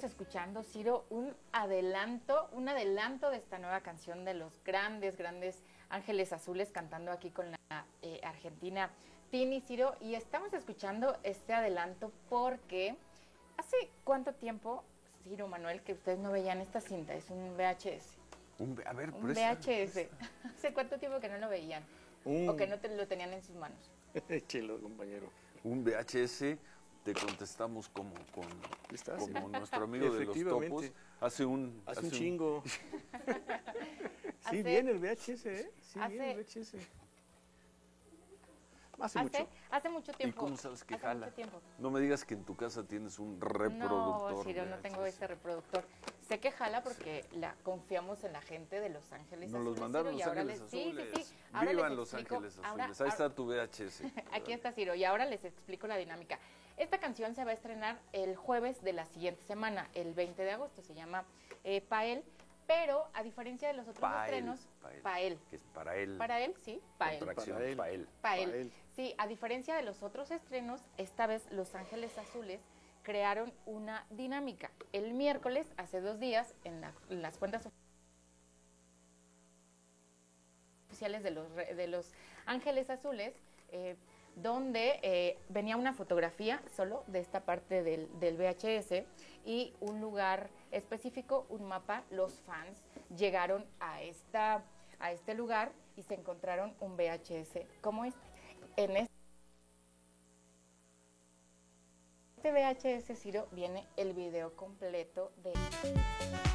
estamos escuchando, Ciro, un adelanto de esta nueva canción de los grandes Ángeles Azules, cantando aquí con la argentina Tini, Ciro, y estamos escuchando este adelanto porque ¿hace cuánto tiempo, Ciro, Manuel, que ustedes no veían esta cinta? Es un VHS. Un VHS. ¿Hace cuánto tiempo que no lo veían? O que no lo tenían en sus manos. Échelo, compañero. Un VHS, te contestamos como nuestro amigo de los topos. Hace un chingo. Sí, viene el VHS, ¿eh? Sí, viene el VHS. Hace mucho tiempo. ¿Y cómo sabes que jala? No me digas que en tu casa tienes un reproductor. No, Ciro, no tengo ese reproductor. Sé que jala porque confiamos en la gente de Los Ángeles Azules. Nos los mandaron Los Ángeles Azules. Sí. Ahora ¡vivan Los Ángeles Azules! Ahí está tu VHS. Aquí está, Ciro, y ahora les explico la dinámica. Esta canción se va a estrenar el jueves de la siguiente semana, el 20 de agosto. Se llama Pael. Pero, a diferencia de los otros estrenos, Pael. Que es para él. Para él, sí, Pael. Pael. Sí, a diferencia de los otros estrenos, esta vez Los Ángeles Azules crearon una dinámica. El miércoles, hace 2 días, en las cuentas oficiales de los Ángeles Azules, donde venía una fotografía solo de esta parte del VHS y un lugar específico, un mapa. Los fans llegaron a este lugar y se encontraron un VHS como este. En este VHS, Ciro, viene el video completo de